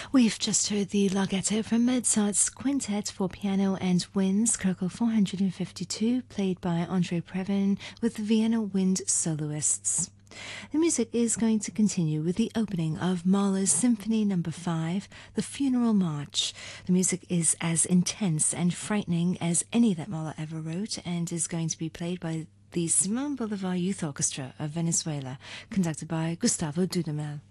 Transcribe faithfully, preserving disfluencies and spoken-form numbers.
We've just heard the Larghetto from Mozart's Quintet for Piano and Winds, Köchel four hundred fifty-two, played by Andrei Previn with the Vienna Wind Soloists. The music is going to continue with the opening of Mahler's Symphony Number five, The Funeral March. The music is as intense and frightening as any that Mahler ever wrote and is going to be played by the Simon Bolivar Youth Orchestra of Venezuela, conducted by Gustavo Dudamel.